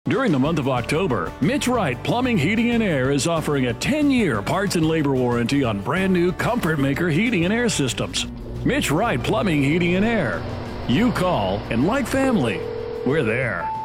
During the month of October, Mitch Wright Plumbing, Heating, and Air is offering a 10-year parts and labor warranty on brand new Comfort Maker heating and air systems. Mitch Wright Plumbing, Heating, and Air. You call, and like family, we're there.